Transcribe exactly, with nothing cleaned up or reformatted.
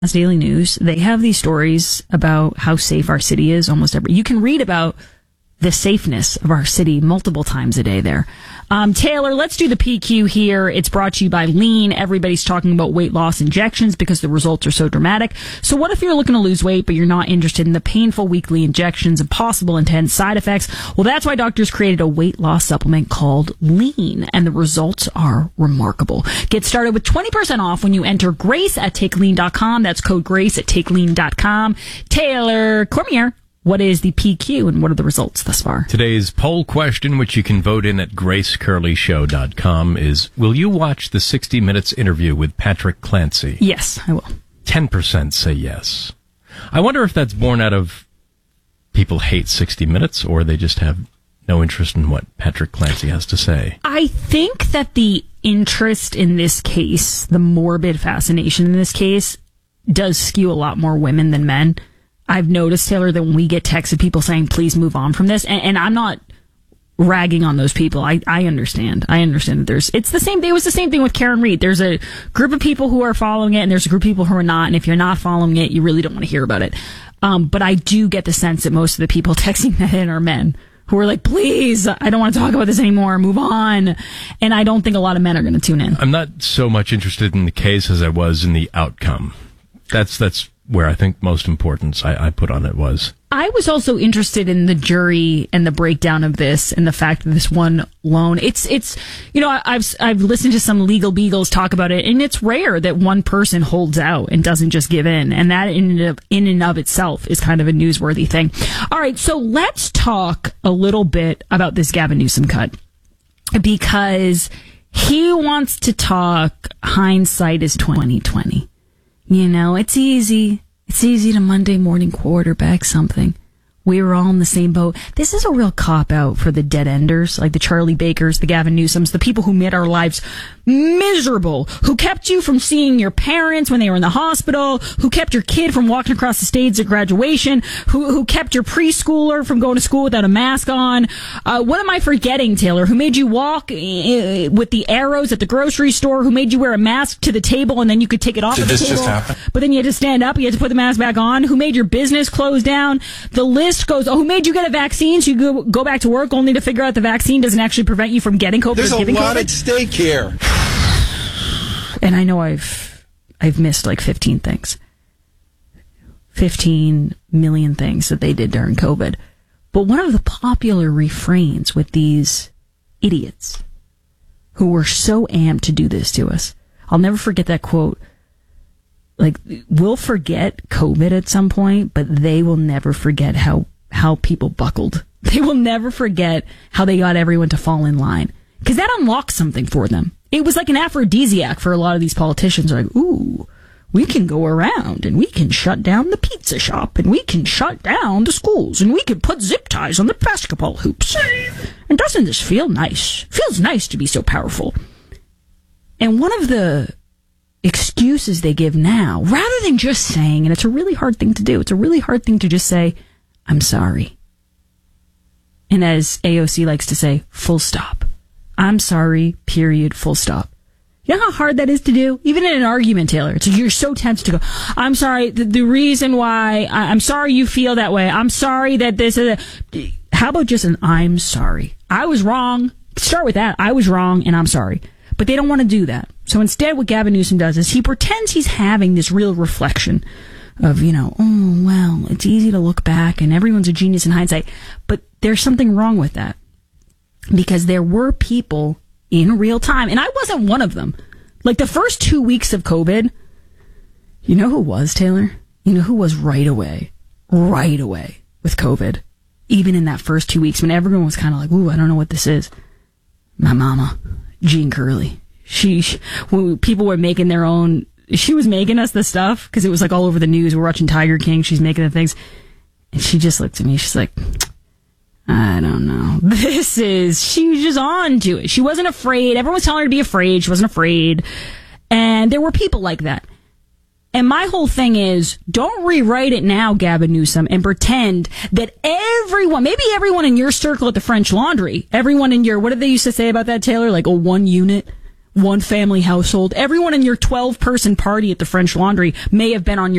Daily News, they have these stories about how safe our city is almost every. You can read about the safeness of our city multiple times a day there. Um, Taylor, let's do the P Q here. It's brought to you by Lean. Everybody's talking about weight loss injections because the results are so dramatic. So what if you're looking to lose weight, but you're not interested in the painful weekly injections and possible intense side effects? Well, that's why doctors created a weight loss supplement called Lean, and the results are remarkable. Get started with twenty percent off when you enter Grace at take lean dot com. That's code Grace at take lean dot com. Taylor Cormier, what is the P Q and what are the results thus far? Today's poll question, which you can vote in at grace curley show dot com, is, will you watch the sixty minutes interview with Patrick Clancy? Yes, I will. ten percent say yes. I wonder if that's born out of people hate sixty minutes or they just have no interest in what Patrick Clancy has to say. I think that the interest in this case, the morbid fascination in this case, does skew a lot more women than men. I've noticed, Taylor, that when we get texts of people saying, please move on from this, and, and I'm not ragging on those people. I, I understand. I understand that there's, it's the same, it was the same thing with Karen Reed. There's a group of people who are following it, and there's a group of people who are not, and if you're not following it, you really don't want to hear about it. Um, but I do get the sense that most of the people texting that in are men who are like, please, I don't want to talk about this anymore, move on. And I don't think a lot of men are going to tune in. I'm not so much interested in the case as I was in the outcome. That's, that's, where I think most importance I, I put on it was. I was also interested in the jury and the breakdown of this and the fact that this one loan, it's, it's, you know, I, I've, I've listened to some legal beagles talk about it, and it's rare that one person holds out and doesn't just give in. And that in and of, in and of itself is kind of a newsworthy thing. All right. So let's talk a little bit about this Gavin Newsom cut, because he wants to talk hindsight is twenty twenty. You know, it's easy. It's easy to Monday morning quarterback something. We were all in the same boat. This is a real cop-out for the dead enders, like the Charlie Bakers, the Gavin Newsoms, the people who made our lives miserable, who kept you from seeing your parents when they were in the hospital, who kept your kid from walking across the stage at graduation, who who kept your preschooler from going to school without a mask on. Uh, what am I forgetting, Taylor? Who made you walk uh, with the arrows at the grocery store, who made you wear a mask to the table and then you could take it off Did the this table, just happen? But then you had to stand up, you had to put the mask back on, who made your business close down. The list goes, oh, who made you get a vaccine so you go, go back to work only to figure out the vaccine doesn't actually prevent you from getting COVID. There's or a giving lot COVID. at stake here. And I know I've I've missed like fifteen things. fifteen million things that they did during COVID. But one of the popular refrains with these idiots who were so amped to do this to us, I'll never forget that quote. Like, we'll forget COVID at some point, but they will never forget how, how people buckled. They will never forget how they got everyone to fall in line. Because that unlocked something for them. It was like an aphrodisiac for a lot of these politicians. They're like, ooh, we can go around and we can shut down the pizza shop and we can shut down the schools and we can put zip ties on the basketball hoops. And doesn't this feel nice? Feels nice to be so powerful. And one of the excuses they give now, rather than just saying, and it's a really hard thing to do, it's a really hard thing to just say, I'm sorry. And as A O C likes to say, full stop. I'm sorry, period, full stop. You know how hard that is to do? Even in an argument, Taylor. It's, you're so tempted to go, I'm sorry, the, the reason why, I, I'm sorry you feel that way. I'm sorry that this is a... How about just an I'm sorry? I was wrong. Start with that. I was wrong and I'm sorry. But they don't want to do that. So instead what Gavin Newsom does is he pretends he's having this real reflection of, you know, oh, well, it's easy to look back and everyone's a genius in hindsight. But there's something wrong with that. Because there were people in real time, and I wasn't one of them. Like the first two weeks of COVID, you know who was, Taylor? You know who was right away, right away with COVID? Even in that first two weeks when everyone was kind of like, ooh, I don't know what this is. My mama, Jean Curley. She, she when people were making their own, she was making us the stuff because it was like all over the news. We're watching Tiger King. She's making the things. And she just looked at me. She's like, I don't know. This is, she was just on to it. She wasn't afraid. Everyone was telling her to be afraid. She wasn't afraid. And there were people like that. And my whole thing is, don't rewrite it now, Gavin Newsom, and pretend that everyone, maybe everyone in your circle at the French Laundry, everyone in your, what did they used to say about that, Taylor? Like a one unit, one family household. Everyone in your twelve person party at the French Laundry may have been on your